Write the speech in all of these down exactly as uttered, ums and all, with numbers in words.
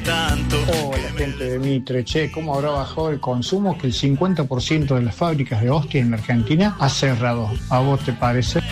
tanto. Oh, la gente de Mitre, che, ¿cómo habrá bajado el consumo? Que el cincuenta por ciento de las fábricas de hostia en la Argentina ha cerrado. ¿A vos te parece?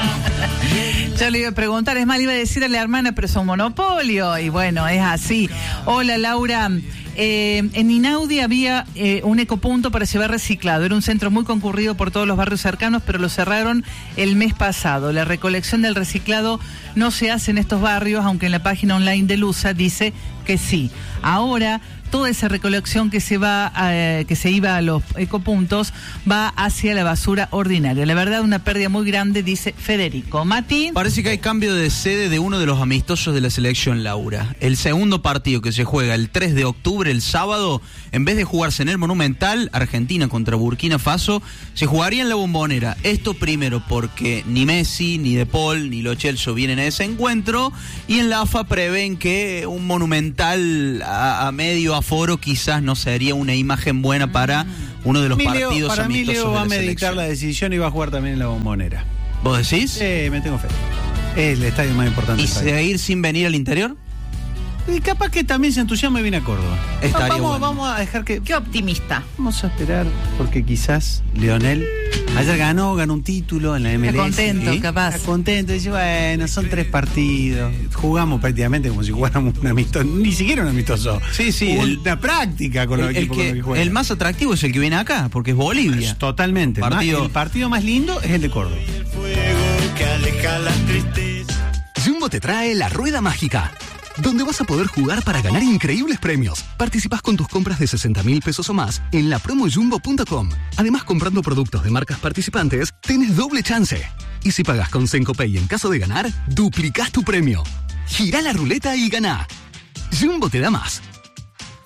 Yo le iba a preguntar, es más, le iba a decir a la hermana, pero es un monopolio. Y bueno, es así. Hola, Laura. Eh, en Inaudi había eh, un ecopunto para llevar reciclado. Era un centro muy concurrido por todos los barrios cercanos, pero lo cerraron el mes pasado. La recolección del reciclado no se hace en estos barrios, aunque en la página online de Lusa dice que sí. Ahora, toda esa recolección que se va a, que se iba a los ecopuntos va hacia la basura ordinaria. La verdad, una pérdida muy grande, dice Federico. Mati. Parece que hay cambio de sede de uno de los amistosos de la selección, Laura. El segundo partido que se juega el tres de octubre, el sábado, en vez de jugarse en el Monumental, Argentina contra Burkina Faso, se jugaría en la Bombonera. Esto primero porque ni Messi, ni De Paul, ni Lo Celso vienen a ese encuentro, y en la A F A prevén que un Monumental a, a medio aforo quizás no sería una imagen buena para uno de los Leo, partidos para amistosos mí Leo va de la a meditar selección. la decisión y va a jugar también en la Bombonera. ¿Vos decís? Sí, me tengo fe. Es el estadio más importante ¿Y del país. seguir sin venir al interior? Y capaz que también se entusiasma y viene a Córdoba. Estaría vamos, bueno. vamos a dejar que... Qué optimista. Vamos a esperar, porque quizás Lionel ayer ganó, ganó un título en la M L S. Está contento, ¿sí? capaz. Está contento, dice, bueno, son tres partidos. Jugamos prácticamente como si jugáramos un amistoso, ni siquiera un amistoso. Sí, sí. Una el, práctica con los el, el, equipos con que, los que juegan. el más atractivo es el que viene acá, porque es Bolivia. Totalmente. Partido. Más- el partido más lindo es el de Córdoba. El fuego que aleja la tristeza. Jumbo te trae la Rueda Mágica, donde vas a poder jugar para ganar increíbles premios. Participás con tus compras de sesenta mil pesos o más en la promo jumbo punto com. Además, comprando productos de marcas participantes, tenés doble chance. Y si pagás con Sencopay en caso de ganar, duplicás tu premio. Girá la ruleta y ganá. Jumbo te da más.